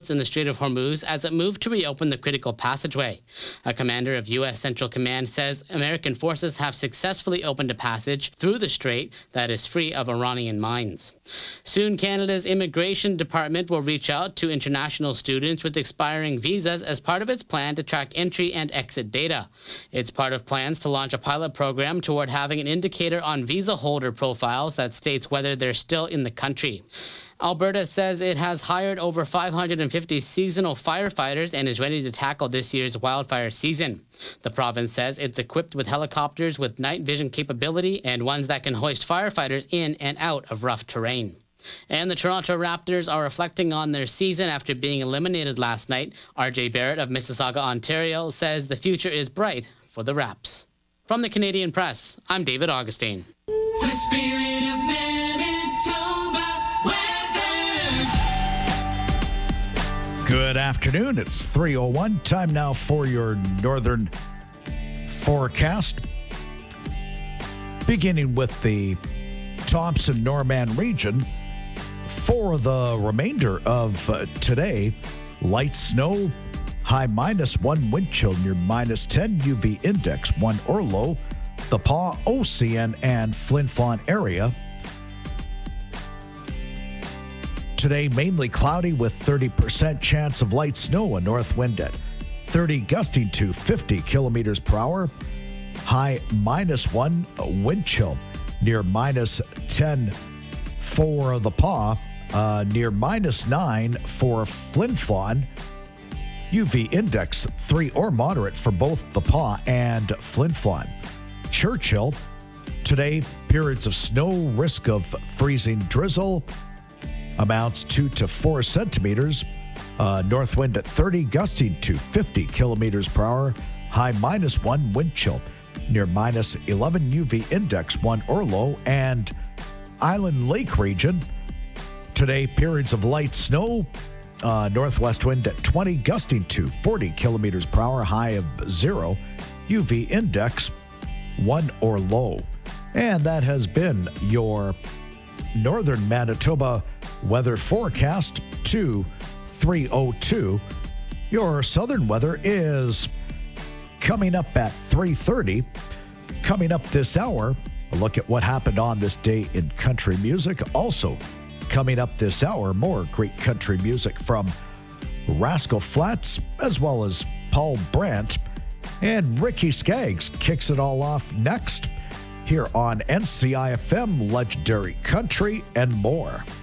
in the Strait of Hormuz as it moved to reopen the critical passageway. A commander of U.S. Central Command says American forces have successfully opened a passage through the strait that is free of Iranian mines. Soon, Canada's Immigration Department will reach out to international students with expiring visas as part of its plan to track entry and exit data. It's part of plans to launch a pilot program toward having an indicator on visa holder profiles that states whether they're still in the country. Alberta says it has hired over 550 seasonal firefighters and is ready to tackle this year's wildfire season. The province says it's equipped with helicopters with night vision capability and ones that can hoist firefighters in and out of rough terrain. And the Toronto Raptors are reflecting on their season after being eliminated last night. RJ Barrett of Mississauga, Ontario, says the future is bright for the Raps. From the Canadian Press, I'm David Augustine. The spirit of Manitoba weather. Good afternoon. It's 3:01. Time now for your northern forecast. Beginning with the Thompson-Norman region. For the remainder of today, light snow, high -1 wind chill near -10, UV index 1 or low. The Pas, Ocean, and Flin Flon area. Today, mainly cloudy with 30% chance of light snow, a north wind at 30, gusting to 50 kilometers per hour. High -1 wind chill near -10 for the Pas, near -9 for Flin Flon. UV index 3 or moderate for both the Pas and Flin Flon. Churchill, today, periods of snow, risk of freezing drizzle, amounts 2 to 4 centimeters. North wind at 30, gusting to 50 kilometers per hour. High -1 wind chill near -11, UV index 1 or low. And Island Lake region, today, periods of light snow, northwest wind at 20, gusting to 40 kilometers per hour, high of 0, UV index 1 or low. And that has been your northern Manitoba weather forecast to 3:02. Your southern weather is coming up at 3:30. Coming up this hour, a look at what happened on this day in country music. Also coming up this hour, more great country music from Rascal Flatts, as well as Paul Brandt. And Ricky Skaggs kicks it all off next here on NCIFM, Legendary Country and more.